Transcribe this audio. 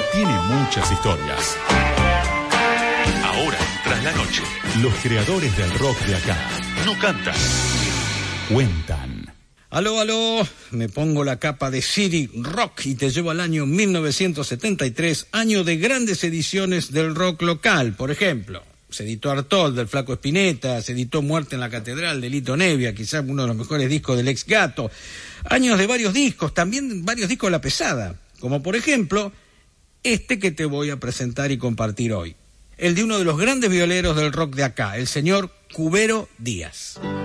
tiene muchas historias. Ahora, tras la noche, los creadores del rock de acá no cantan, cuentan. Aló, aló, me pongo la capa de City Rock y te llevo al año 1973, año de grandes ediciones del rock local. Por ejemplo, se editó Artaud del Flaco Spinetta, se editó Muerte en la Catedral de Lito Nebbia, quizás uno de los mejores discos del Ex Gato. Años de varios discos, también varios discos de La Pesada, como por ejemplo este que te voy a presentar y compartir hoy. El de uno de los grandes violeros del rock de acá, el señor Cubero Díaz.